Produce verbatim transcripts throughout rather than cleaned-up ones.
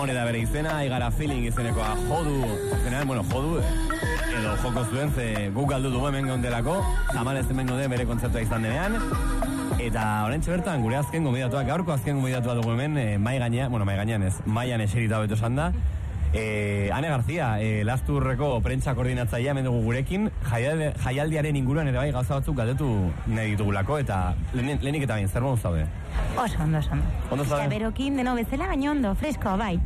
hori da bere izena, Igara Feeling izenekoa jodu, zenean, bueno, jodu, edo joko zuen, ze guk galdu dugu hemen gondelako, zamalez hemen gode bere kontzertua izan denean, eta horrentxe bertan, gure azken gomidatuak, gaurko azken gomidatua dugu hemen, e, mai gainean, bueno, mai gainean ez, maian eserita beto esan da, e, Ane Garzia, e, Lasturreko prentsa koordinatzailea hemen dugu gurekin, jaialde, jaialdiaren inguruan ere bai gauza batzuk galdetu nahi ditugulako, eta lehenik, lehenik eta bain, zer bon zaude? Oso ondo, oso ondo. Ondo zaude? Berokin, deno bezala, baina ondo, fresko, bai.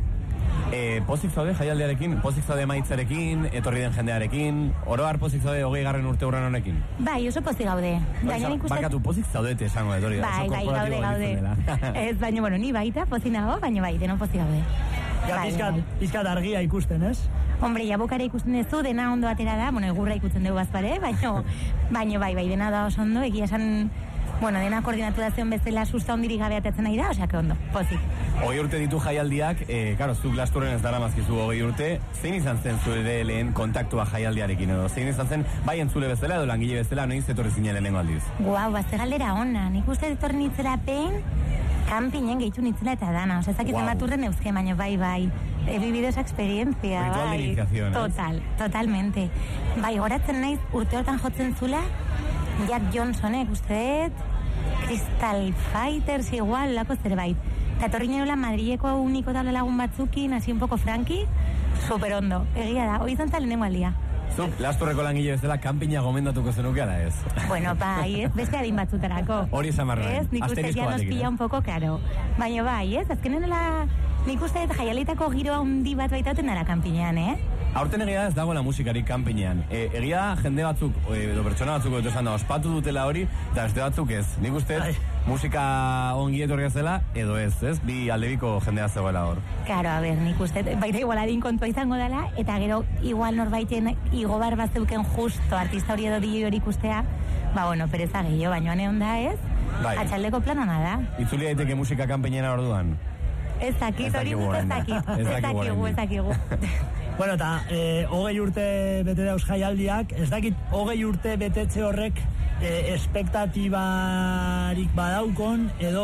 E, pozik zaude jaialdiarekin, pozik zaude maitzarekin, etorri den jendearekin, oro har pozik zaude hogei garren urte hurren honekin? Bai, oso pozik gaude. Baina ikusten... Bakatu pozik zaudete esango etorri da. Bai, bai, gaude, gaude. Ez, baina, bueno, ni baita pozik nago, baina bai, deno pozik gaude. Ja, pizkat, pizkat argia ikusten, ez? Hombre, jabukara ikusten duzu, dena ondo atera da, bueno, egurra ikutzen dugu bazpare, baina, baina bai, bai, dena da oso ondo, egia esan... Bueno, dena koordinatu da zion bezala susta ondirik gabe atetzen nahi da, osea, que ondo, pozik. Hogei urte ditu jaialdiak, eh, karo, zuk Lasturren ez dara mazkizu hogei urte, zein izan zen zure lehen kontaktua jaialdiarekin edo? Zein izan zen, bai entzule bezala edo langile bezala, noiz etorri zinen lehenengo aldiz? Guau, bazte galdera ona, nik uste etorri nitzera pein, kanpinen gehitu nitzela eta dana, osea, ezakitzen wow. Bat urren euzke, baino, bai, bai. He vivido esa experiencia, ritual bai. De iniciación, total, ¿eh? Totalmente. Bai, goratzen naiz, urte hortan jotzen zula, Jack Johnsonek, usteet, Crystal Fighters igual, lako zerbait. Eta torri niola Madrileko uniko table lagun batzukin, hasi un poco franki, super ondo. Egia da, hori izan zalen nengo aldia. Zuk, Lasturreko langile bezala, kanpina gomendatuko zenuke ala ez? Bueno, bai, ez, beste adin batzutarako. Hori esan barra. Ez, nik uste ya nos pilla un poco caro. Baina bai, ez, azkenen la... Nik uste jaialitako giroa hundi bat baitauten dara kanpinean, eh? Aurten egia ez dagoela musikarik kanpinean. E, egia da jende batzuk, edo pertsona batzuk edo esan da, ospatu dutela hori, eta beste batzuk ez. Nik uste musika ongi etorria zela, edo ez, ez? Bi aldebiko jendea zegoela hor. Claro, a ber, nik uste, baita igual adin kontua izango dela, eta gero igual norbaiten igobar bat zeuken justo artista hori edo dili hori ikustea, ba bueno, pereza gehiago, baino ane onda ez, bai. Atxaldeko plan ona da. Itzuli daiteke musika kanpainera orduan? Ez dakit, hori dut ez dakit, ez dakigu, ez dakigu. Bueno, eta eh, hogei urte bete dauz jaialdiak, ez dakit hogei urte betetze horrek eh, espektatibarik badaukon, edo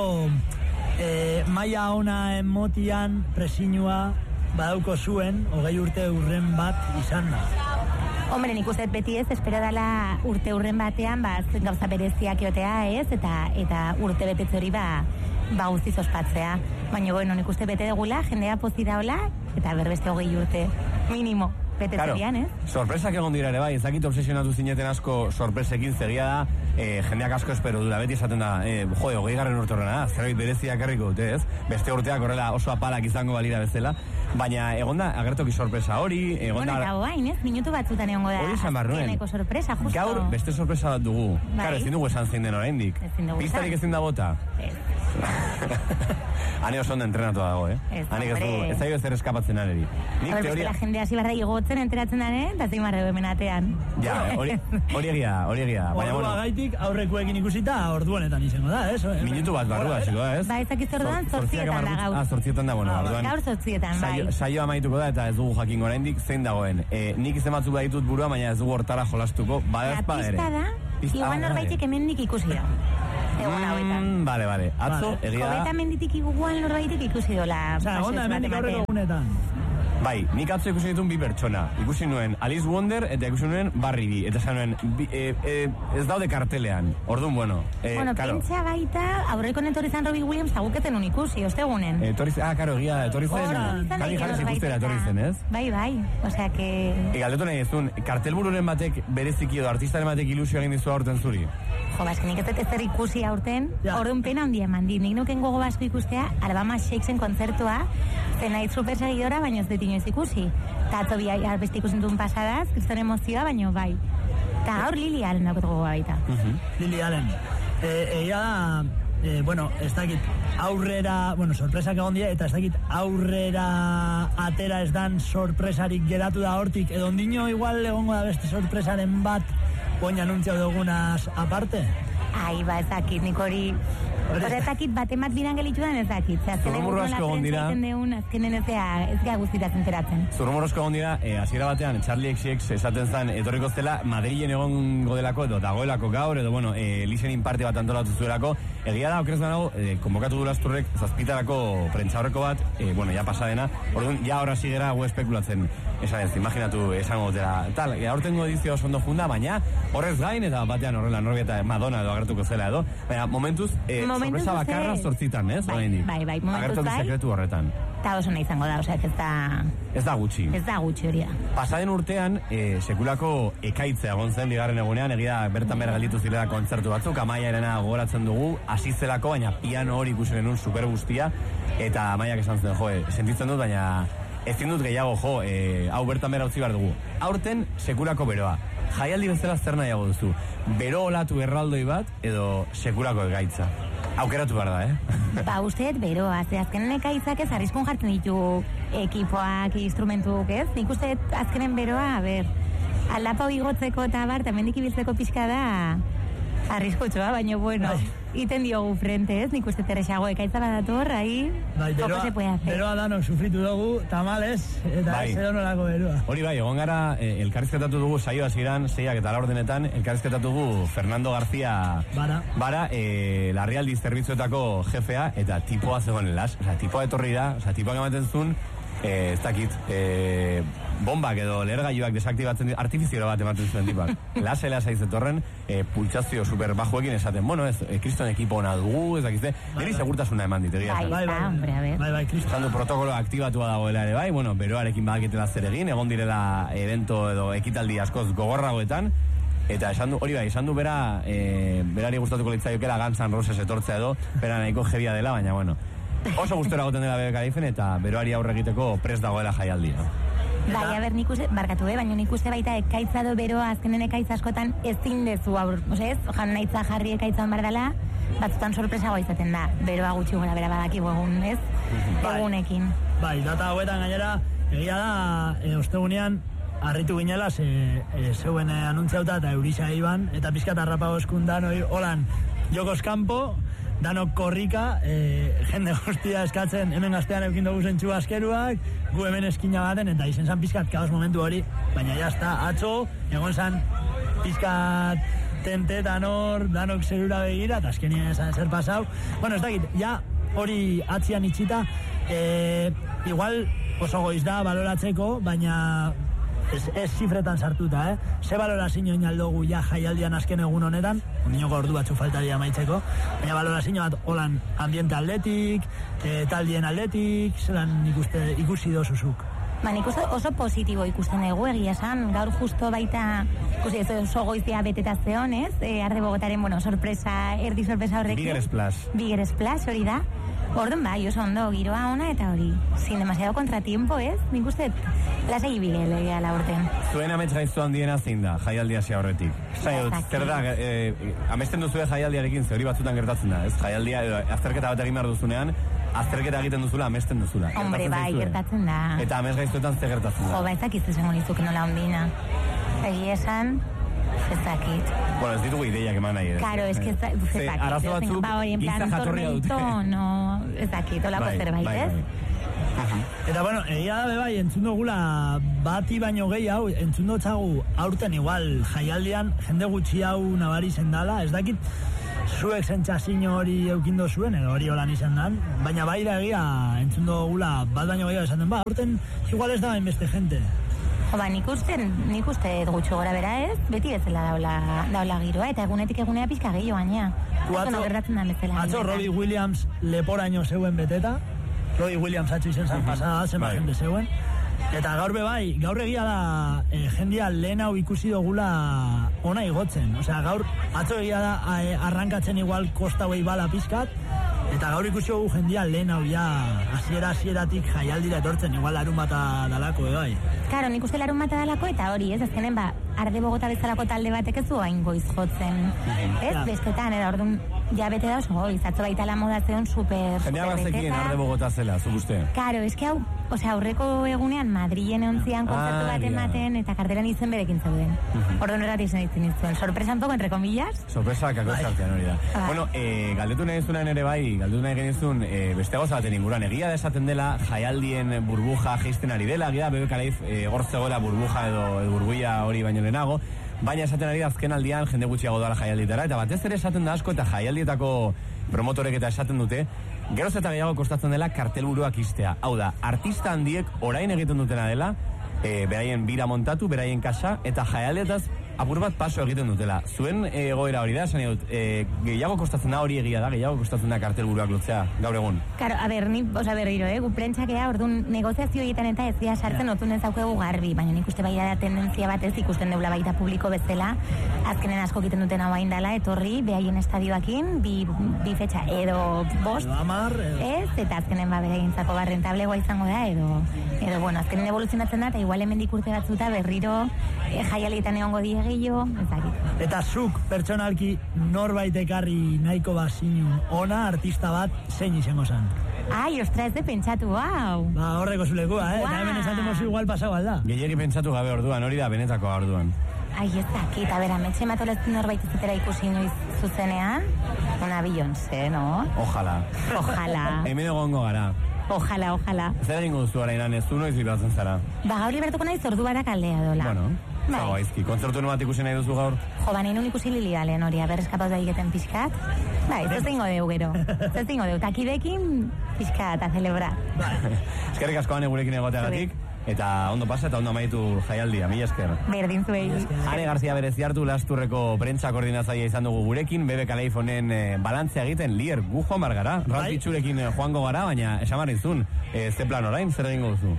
eh, maila ona emotian presinua badauko zuen, hogei urte urren bat izan da. Hombre, nik uste beti ez, espero dela urte urren batean, ba, gauza bereziak eotea ez, eta, eta urte betetze hori ba, ba guztiz ospatzea. Baina, bueno, nik uste bete degula, jendea pozi daula, eta berbeste hogei urte minimo betetzerian, ez? Claro, sorpresak egon dira ere bai, ezakit obsesionatu zineten asko sorpresekin, zegia da, eh, jendeak asko espero dula, beti esaten da, eh, jode, hogei garren urte horrena da, zerbait bereziak erriko dute, ez? Beste urteak horrela oso apalak izango balira bezala, baina egon da, agertoki sorpresa hori, egon da... Bueno, eta guain, ez? Minutu batzutan egongo da, azkeneko sorpresa, justo. Gaur, beste sorpresa bat dugu. Bai. Karo, ezin dugu esan zein den oraindik. Ezin dugu esan. Pistarik ezin da bota. Ez. Hane oso ondo entrenatua dago, eh? Ez, Hane ez dugu, ez daio zer eskapatzen areri. Nik teoria... La jende hasi barra igotzen enteratzen dane, eta zein barra hemen atean. Ja, hori egia, hori egia. Ordua gaitik aurrekoekin ikusita, orduanetan izango da, ez? Minutu bat barrua, ziko da, ez? Ba, ezakiz orduan, zortzietan da gaur. Ah, zortzietan da, bueno, orduan. Gaur zortzietan, bai. Saio amaituko da, eta ez dugu jakin oraindik zein dagoen. Nik izan batzuk baditut burua, baina ez dugu hortara jolastuko, badazpa ere. La pista da, igual norbaitik hemendik ikusi da. Egon hauetan. Bale, bale. Atzo, egia da... Kobeta menditik igual norbaitik ikusi dola. Osa, onda hemendik aurreko gunetan. Bai, nik atzo ikusi ditun bi pertsona. Ikusi nuen Alice Wonder eta ikusi nuen Barry B. Eta esan nuen, bi, e, e, ez daude kartelean. Orduan, bueno. E, bueno, karo. Pentsa baita, aurreko netorri zan Robbie Williams, aguketen un ikusi, ostegunen. E, torri, ah, karo, egia, etorri zen. Kali jarri zikustera etorri zen, ez? Bai, bai, osea que... E, galdetu nahi ez duen, kartelbururen batek bereziki edo artistaren batek ilusio egin dizu aurten zuri? Jo, baski nik ez ez ikusi aurten, ja. Orduan pena handia eman dit. Nik nuken gogo basko ikustea, Alabama Shakesen kontzertua, zenait super seguidora, baina ez dut inoiz ikusi. Eta atzo bi beste ikusen duen pasadaz, kriston emozioa, baina bai. Eta gaur Lily Allen daukot gogoa baita. Uh-huh. Lily Allen. Egia da, e, bueno, ez dakit aurrera, bueno, sorpresak egon dira, eta ez dakit aurrera atera ez dan sorpresarik geratu da hortik, edo ondino igual egongo da beste sorpresaren bat, oin anuntzia dugunaz aparte? Ai, ba, ez dakit, nik hori... Hora ez dakit, bat emat biran gelitzu da, ez dakit. Zurrumurro asko egon dira. Azkenen ez gara guztitaz enteratzen. Zurrumurro asko egon dira, hasiera batean, Charlie X X esaten zen, etorriko zela, Madrilen egon godelako, edo dagoelako gaur, edo, bueno, e, listening parte bat antolatu zuelako, egia da, okrez nago, eh, konbokatu du Lasturrek zazpitarako prentxaurreko bat, eh, bueno, ja pasadena, orduan, ja horra sigera gu espekulatzen, esan ez, imaginatu esango dutela, tal, e, aurtengo edizio oso ondo funda, baina horrez gain, eta batean horrela Norbieta Madonna edo agertuko zela edo, baina momentuz, eh, Momentuz sorpresa bakarra ez. zortzitan, ez? Bai, Oraindik. bai, bai, momentuz Agertoki bai. sekretu horretan. Eta oso nahi izango da, osea, ez da... Ez da gutxi. Ez da gutxi hori da. Pasaden urtean, e, sekulako ekaitzea egon zen bigarren egunean, egia bertan behar gelditu zirela kontzertu batzuk, Amaia Arena gogoratzen dugu, hasi zelako, baina piano hori ikusi genuen super guztia, eta Amaiak esan zen, jo, e, sentitzen dut, baina ezin dut gehiago, jo, e, hau bertan behar utzi behar dugu. Aurten, sekulako beroa. Jaialdi bezala zer nahiago duzu? Bero olatu erraldoi bat, edo sekulako ekaitza? Aukeratu behar da, eh? Ba, usteet beroa, ze azkenen ekaitzak ez arriskun jartzen ditu ekipoak, instrumentuk, ez? Nik usteet azkenen beroa, a ber, aldapa igotzeko eta bar, tamendik ibiltzeko pixka da arriskutsua, baina bueno, iten diogu frente, ez? Nik usteet errexago ekaitza badator, ahi, Bai, poco beroa, se puede hacer. beroa danok sufritu dugu, tamales, eta Bai. ez edo nolako beroa. Hori bai, egon gara, eh, elkarrizketatu dugu saio hasieran, seiak eta laurdenetan, elkarrizketatu dugu Fernando García Bara. Bara, eh, larrialdi zerbitzuetako jefea, eta tipoa zegoen las, oza, tipoa etorri da, oza, tipoak ematen zuen, eh, ez dakit, eh, bombak edo lehergailuak desaktibatzen, artifiziero bat ematen zuen tipak. Lase, lasa izetorren, eh, pultsazio super bajuekin esaten, bueno, ez, eh, kriston ekipo ona dugu, ez dakizte, niri segurtasuna eman ditegia. Bai, Bai, bai, Ah, hombre, a ver. bai, bai, Cristo. Esan du protokolo aktibatua dagoela ere bai, bueno, beroarekin badakitela zer egin, egon direla evento edo ekitaldi askoz gogorragoetan, eta esan du, hori bai, esan du bera, e, berari gustatuko litzaiokela Guns N' Roses etortzea edo, bera nahiko jebia dela, baina bueno, oso gustora goten dela bebe Garaifen, eta beroari aurre egiteko prest dagoela jaialdia. Bai, a ber, nik uste, barkatu, eh, baina nik uste baita ekaitza do beroa, azkenen ekaitza askotan ezin dezu aur, ose ez, jan nahitza jarri ekaitza hon bardala, batzutan sorpresagoa izaten da, beroa gutxi gora bera badakigu egun, ez? Bai. Egunekin. Bai, data hauetan gainera, egia da, e, ostegunean, harritu ginela, ze, e, zeuen e, anuntziauta eta Eurisa iban, eta pizkat arrapago eskundan, oi, holan, jokos kanpo, danok korrika, e, jende guztia eskatzen, hemen gaztean eukin dugu zentsu askeruak, gu hemen eskina baten, eta izen zan pizkat kaos momentu hori, baina jazta, atzo, egon zan pizkat tente, danor, danok zerura begira, eta azkenien esan zer pasau. Bueno, ez dakit, ja hori atzian itxita, e, igual oso goiz da baloratzeko, baina ez, ez zifretan sartuta, eh? Ze balorazio inaldogu ja jaialdian azken egun honetan, minoko ordu batzu faltaria maitzeko, baina balorazio bat holan ambiente atletik, e, taldien atletik, zelan ikuste, ikusi dozuzuk. Ba, nik uste oso positibo ikusten dugu, egia esan, gaur justo baita, ikusi ez oso goizia beteta zeon, ez? E, Arde Bogotaren, bueno, sorpresa, erdi sorpresa horrekin. Bigger Splash. Bigger Splash, hori da. Orduan, bai, oso ondo, giroa ona eta hori. Sin demasiado contratiempo, ez? Nik uste, lasai bigel, egia la urten. Zuen amets gaiztu handiena zein da, jaialdia hasi horretik. Zai, zer da, e, amesten duzue jaialdiarekin, ze hori batzutan gertatzen da, ez? Jaialdia, edo, azterketa bat egin behar duzunean, azterketa egiten duzula, amesten duzula. Hombre, bai, zaizue? gertatzen da. Eta amez gaiztuetan ze gertatzen da. Jo, ba, ez dakit esango nizuk nola ondina. Egia esan, ez dakit. Bueno, ez ditugu ideiak eman nahi. Claro, es que ez da- ez Ze, dakit. arazo batzuk, Ba, hori, en plan, giza jatorria dute. tormento, no, ez dakit, olako Bai, zerbait, bai, ez? bai. Eta bueno, egia da be bai, entzun dugula bati baino gehi hau, entzun dutzagu aurten igual jaialdian jende gutxi hau nabari zendala, ez dakit zuek zentzazino hori eukindo zuen, edo hori holan izan dan, baina bai da egia entzun dugula bat baino gehiago esan den, ba, aurten igual ez da beste jente. Jo, ba, nik uste, nik uste gutxo gora bera ez, beti bezala daula, daula giroa, eta egunetik egunea pizka gehiago baina. Tu Atzo gertatzen da bezala. atzo benetan. Robbie Williams leporaino zeuen beteta, Robbie Williams atzo izen zan pasada, zenba Bai. jende zeuen. Eta gaur be bai, gaur egia da e, jendia lehen hau ikusi dugula ona igotzen. Osea, gaur atzo egia da e, arrankatzen igual kosta hoi bala pizkat, eta gaur ikusi dugu jendia lehen hau ja hasiera hasieratik jaialdira etortzen, igual larun bata dalako, e, bai. Karo, nik uste larun bata dalako, eta hori, ez, azkenen, ba, Arde Bogota bezalako talde batek ez du hain goiz jotzen. Ez, Ja. bestetan, eta orduan, ja bete da oso goiz, atzo baita la moda zeon super, Jendea super bazekien beteta. Arde Bogota zela, zuk uste? Karo, ez que hau, osea, aurreko egunean Madrilen eontzian konzertu Ah, bat ja. ematen, eta karteran izen berekin zeuden. Orduan erratik zen izan izan. Sorpresa un poco, entre comillas. Sorpresa kako esartean hori da. Bai. Bueno, eh, galdetu nahi zunen ere bai, galdetu nahi genizun, eh, beste gauza baten inguruan, egia da esaten dela, jaialdien burbuja jeisten ari dela, egia da, bebe kalaiz, eh, gortzegoela burbuja edo, edo burbuia hori baino lehenago, baina esaten ari da azken aldian jende gutxiago doala jaialditara, eta batez ere esaten da asko, eta jaialdietako promotorek eta esaten dute, geroz eta gehiago kostatzen dela kartelburuak istea. Hau da, artista handiek orain egiten dutena dela, e, beraien bira montatu, beraien kasa, eta jaialdietaz apur bat paso egiten dutela. Zuen e, egoera hori da, esan dut, e, gehiago kostatzen da hori egia da, gehiago kostatzen da kartelburuak lotzea gaur egun. Karo, a ber, ni, oza, berriro, eh, gu prentxakea, orduan, negoziazio egiten eta ez dira sartzen otun ez daukegu garbi, baina nik uste bai da tendentzia bat ez ikusten deula baita publiko bezala, azkenen asko egiten duten hau hain dela, etorri, behaien estadioakin, bi, bi fetxa, edo bost, edo amar, edo... ez, eta azkenen ba beraientzako ba rentablegoa izango da, edo, edo, bueno, azkenen evoluzionatzen da, eta igual hemendik urte batzuta berriro eh, jaialietan egongo die gehiago, ezakit. Eta zuk pertsonalki norbait ekarri nahiko bazinun ona artista bat zein izango zen? Ai, ostra, ez de pentsatu, hau. Ba, horreko zulekua, eh? Wow. Eta hemen esaten mozu igual pasau alda. Gehiagi pentsatu gabe orduan, hori da benetako orduan. Ai, ez dakit, a ber, ametxe matolezten norbait izatera ikusi noiz zuzenean, una Beyoncé, no? Ojalá. Ojalá. Hemen egongo gara. Ojalá, ojalá. Zer egingo duzu arainan, ez du noiz ibatzen zara? Ba, gaur libertuko naiz ordu batak aldea dola. Bueno, bai. zago aizki. Kontzertu bat ikusi nahi duzu gaur? Jo, ba, nahi nun ikusi Lili Allen hori, aber eskapatu da egiten pixkat. Bai, ez zingo deu gero. Ez zingo deu, takidekin pixkat a celebrar. Eskerrik asko ane gurekin egoteagatik. Eta ondo pasa eta ondo amaitu jaialdia, mila esker. Berdin zuei. Ane Garzia Bereziartu Lasturreko prentsa koordinatzailea izan dugu gurekin, B B K Leifonen e, balantzea egiten, lier, gu joan bar gara, ralpitzurekin e, joango gara, baina esamarrizun, e, ze plan orain, zer egingo duzu?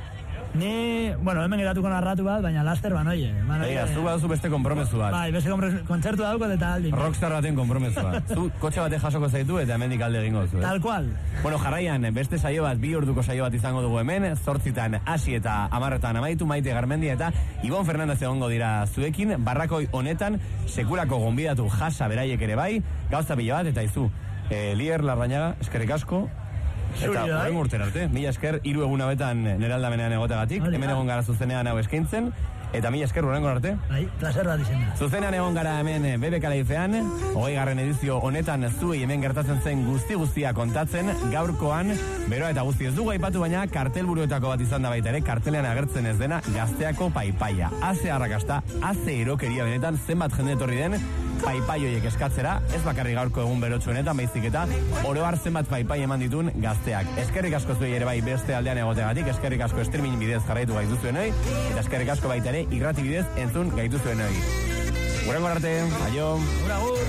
Ni, bueno, hemen geratuko narratu bat, baina laster banoie. Egia, zu baduzu beste konpromesu bat. Bai, beste kontzertu daukot eta aldi. Rockstar baten konpromesua. Zu kotxe batek jasoko zaitu eta hemendik alde egingo duzu. Eh? Tal cual. Bueno, jarraian, beste saio bat, bi orduko saio bat izango dugu hemen, zortzitan hasi eta amarretan amaitu, Maite Garmendia eta Ibon Fernandez egongo dira zuekin, barrakoi honetan, sekulako gonbidatu jasa beraiek ere bai, gauza pila bat, eta izu, e, Lier Larrañaga, eskerrik asko, eta horren urten arte, mila esker, hiru egun hauetan nire aldamenean egotagatik, hemen egon gara zuzenean hau eskaintzen, eta mila esker horrengo arte. Bai, placer bat izan da. Zuzenean egon gara hemen B B K Leifean, hogei garren edizio honetan zuei hemen gertatzen zen guzti guztia kontatzen, gaurkoan, beroa eta guzti ez dugu aipatu baina, kartelburuetako bat izan da baita ere, kartelean agertzen ez dena, Gazteako paipaia. Haze arrakasta, haze erokeria benetan, zenbat jende etorri den, paipaioiek eskatzera, ez bakarri gaurko egun berotsuenetan, baizik eta oroar zenbat paipai eman ditun gazteak. Eskerrik asko zuei ere bai beste aldean egoteagatik, eskerrik asko streaming bidez jarraitu gaituzuen hoi, eta eskerrik asko baita ere irrati bidez entzun gaituzuen hoi. Gurengo arte, aio!